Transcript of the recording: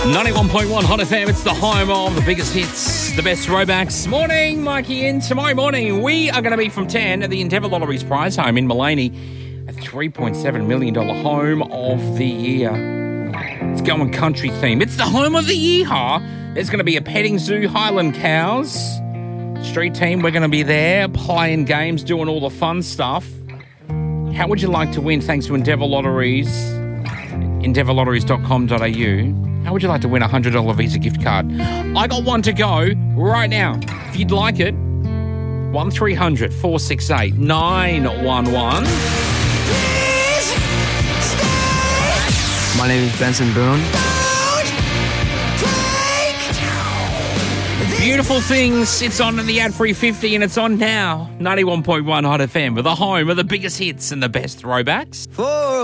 91.1 Hot FM, it's the home of the biggest hits, the best throwbacks. Morning, Mikey, and tomorrow morning we are going to be from 10 at the Endeavour Lotteries prize home in Maleny, a $3.7 million home of the year. It's going country theme. It's the home of the year, huh? There's going to be a petting zoo, Highland Cows. Street team, we're going to be there playing games, doing all the fun stuff. How would you like to win thanks to Endeavour Lotteries, endeavourlotteries.com.au? How would you like to win a $100 Visa gift card? I got one to go right now. If you'd like it, 1300 468 911. My name is Benson Boone. Beautiful Things. It's on in the ad-free 50 and it's on now. 91.1 Hot FM with the home of the biggest hits and the best throwbacks.